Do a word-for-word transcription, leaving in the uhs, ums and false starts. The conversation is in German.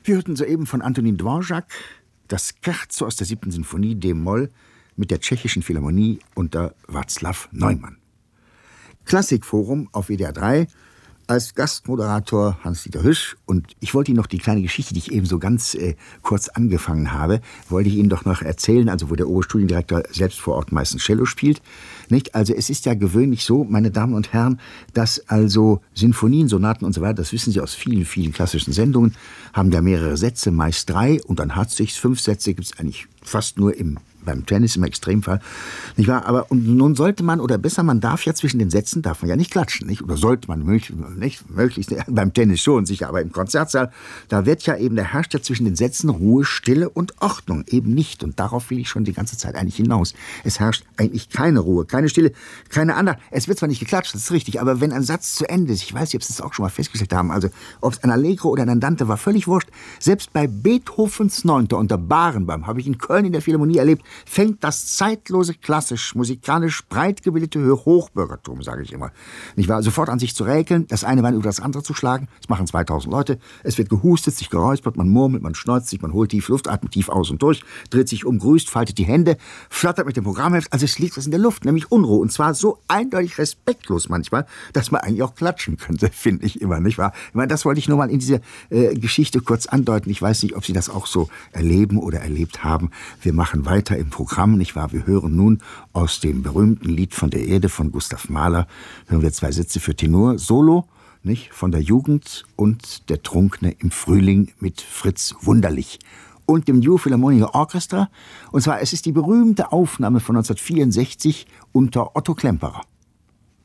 Wir hörten soeben von Antonin Dvorak das Scherzo aus der siebten Sinfonie d-Moll mit der Tschechischen Philharmonie unter Václav Neumann. Klassikforum auf W D R drei, als Gastmoderator Hans-Dieter Hüsch. Und ich wollte Ihnen noch die kleine Geschichte, die ich eben so ganz äh, kurz angefangen habe, wollte ich Ihnen doch noch erzählen, also wo der Oberstudiendirektor selbst vor Ort meistens Cello spielt. Nicht? Also es ist ja gewöhnlich so, meine Damen und Herren, dass also Sinfonien, Sonaten und so weiter, das wissen Sie aus vielen, vielen klassischen Sendungen, haben ja mehrere Sätze, meist drei, und dann hat sich's. Fünf Sätze gibt es eigentlich fast nur im beim Tennis im Extremfall, nicht wahr? Aber und nun sollte man, oder besser, man darf ja zwischen den Sätzen, darf man ja nicht klatschen, nicht? Oder sollte man möglich, nicht, möglichst, beim Tennis schon sicher, aber im Konzertsaal, da wird ja eben, da herrscht ja zwischen den Sätzen Ruhe, Stille und Ordnung, eben nicht. Und darauf will ich schon die ganze Zeit eigentlich hinaus. Es herrscht eigentlich keine Ruhe, keine Stille, keine andere. Es wird zwar nicht geklatscht, das ist richtig, aber wenn ein Satz zu Ende ist, ich weiß nicht, ob Sie das auch schon mal festgestellt haben, also ob es ein Allegro oder ein Andante war, völlig wurscht. Selbst bei Beethovens Neunter unter Barenboim, habe ich in Köln in der Philharmonie erlebt, fängt das zeitlose, klassisch, musikalisch breit gebildete Hochbürgertum, sage ich immer, nicht wahr, sofort an sich zu räkeln, das eine Bein über das andere zu schlagen. Das machen zweitausend Leute. Es wird gehustet, sich geräuspert, man murmelt, man schneuzt sich, man holt tief Luft, atmet tief aus und durch, dreht sich um, grüßt, faltet die Hände, flattert mit dem Programmheft. Also es liegt was in der Luft, nämlich Unruhe. Und zwar so eindeutig respektlos manchmal, dass man eigentlich auch klatschen könnte, finde ich immer, nicht wahr? Ich meine, das wollte ich nur mal in dieser äh, Geschichte kurz andeuten. Ich weiß nicht, ob Sie das auch so erleben oder erlebt haben. Wir machen weiter im Programm, nicht wahr? Wir hören nun aus dem berühmten Lied von der Erde von Gustav Mahler, hören wir zwei Sätze für Tenor, Solo, nicht? Von der Jugend und der Trunkene im Frühling mit Fritz Wunderlich und dem New Philharmonic Orchestra. Und zwar, es ist die berühmte Aufnahme von neunzehnhundertvierundsechzig unter Otto Klemperer.